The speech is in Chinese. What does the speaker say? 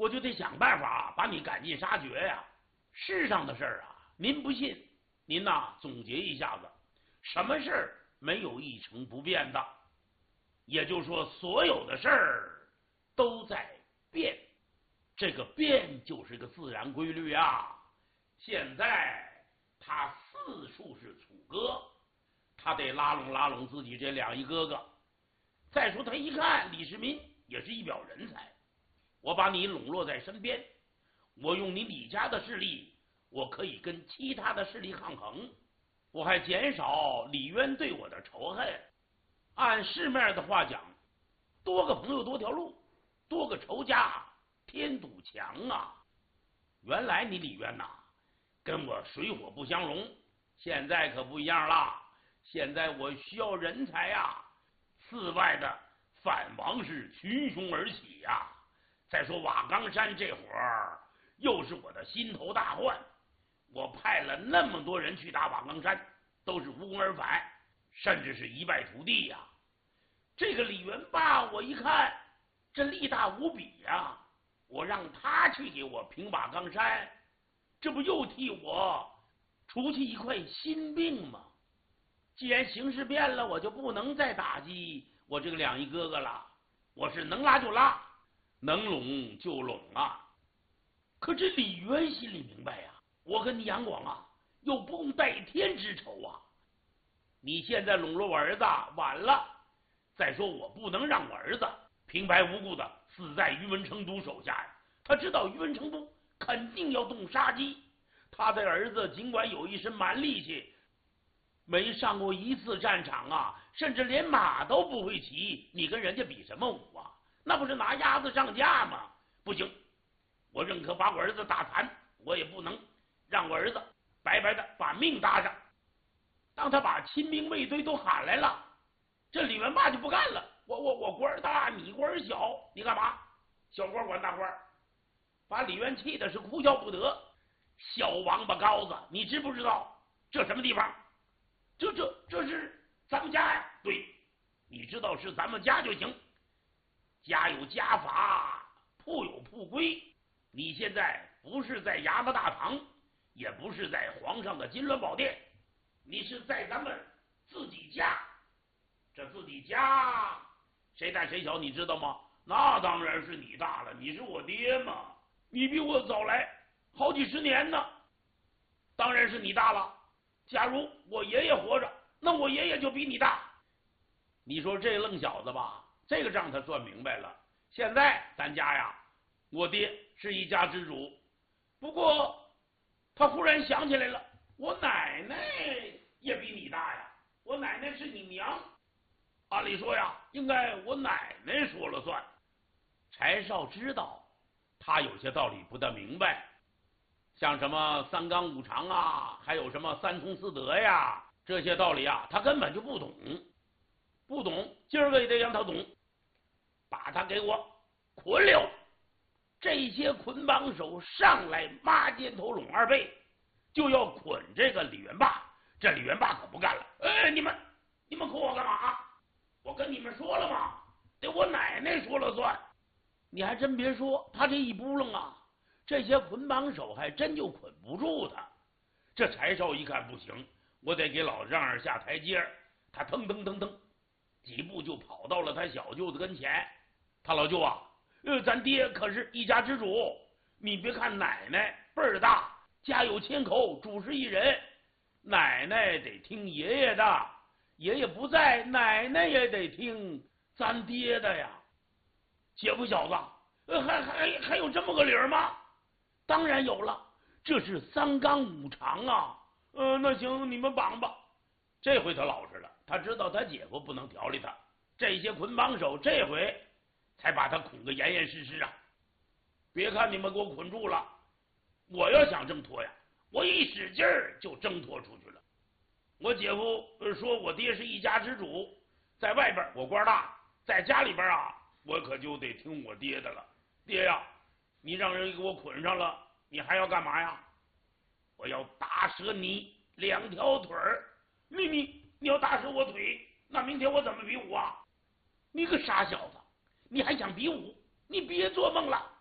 我就得想办法把你赶尽杀绝呀。世上的事儿啊，您不信，您呐总结一下子，什么事儿没有一成不变的？也就是说，所有的事儿都在变，这个变就是个自然规律啊。现在他四处是楚歌，他得拉拢自己这两一哥哥。再说他一看李世民也是一表人才，我把你笼络在身边，我用你李家的势力，我可以跟其他的势力抗衡，我还减少李渊对我的仇恨。按市面的话讲，多个朋友多条路，多个仇家天堵墙啊。原来你李渊呐，跟我水火不相容，现在可不一样了。现在我需要人才呀，寺外的反王是群雄而起呀。再说瓦岗山这会儿又是我的心头大患，我派了那么多人去打瓦岗山，都是无功而返，甚至是一败涂地呀。这个李元霸我一看这力大无比呀，我让他去给我平瓦岗山，这不又替我除去一块心病吗？既然形势变了，我就不能再打击我这个两一哥哥了，我是能拉就拉，能拢就拢啊。可这李渊心里明白呀，我跟你杨广啊有不共戴天之仇啊，你现在笼络我儿子晚了。再说我不能让我儿子平白无故的死在于文成都手下呀，他知道于文成都肯定要动杀机，他的儿子尽管有一身蛮力气，没上过一次战场啊，甚至连马都不会骑，你跟人家比什么武啊？那不是拿鸭子上架吗？不行，我认可把我儿子打残，我也不能让我儿子白白的把命搭上。当他把亲兵卫队都喊来了，这李元霸就不干了，我官大你官小，你干嘛？小官管大官，把李渊气的是哭笑不得。小王八羔子，你知不知道这什么地方？这是咱们家呀。对，你知道是咱们家就行，家有家法，铺有铺规。你现在不是在衙门大堂，也不是在皇上的金銮宝殿，你是在咱们自己家。这自己家谁大谁小你知道吗？那当然是你大了，你是我爹嘛，你比我早来好几十年呢，当然是你大了。假如我爷爷活着，那我爷爷就比你大。你说这愣小子吧，这个账他算明白了。现在咱家呀，我爹是一家之主，不过他忽然想起来了，我奶奶也比你大呀，我奶奶是你娘。按理说呀，应该我奶奶说了算。柴少知道他有些道理不大明白，像什么三纲五常啊，还有什么三从四德呀，这些道理啊他根本就不懂。不懂，今儿个也得让他懂，把他给我捆了。这些捆绑手上来抹肩头拢二背，就要捆这个李元霸。这李元霸可不干了，你们捆我干嘛？我跟你们说了嘛，得我奶奶说了算。你还真别说，他这一扑棱啊，这些捆绑手还真就捆不住他。这柴少一看不行，我得给老丈人下台阶，他腾几步就跑到了他小舅子跟前。他老舅啊，咱爹可是一家之主，你别看奶奶辈儿大，家有千口，主事一人，奶奶得听爷爷的，爷爷不在，奶奶也得听咱爹的呀。姐夫小子，还有这么个理儿吗？当然有了，这是三纲五常啊。那行，你们绑吧。这回他老实了，他知道他姐夫不能调理他，这些捆绑手这回才把他捆个严严实实啊。别看你们给我捆住了，我要想挣脱呀，我一使劲儿就挣脱出去了。我姐夫说我爹是一家之主，在外边我官大，在家里边啊，我可就得听我爹的了。爹呀，你让人给我捆上了，你还要干嘛呀？我要打折你两条腿儿。你要打折我腿，那明天我怎么比武啊？你个傻小子，你还想比武？你别做梦了！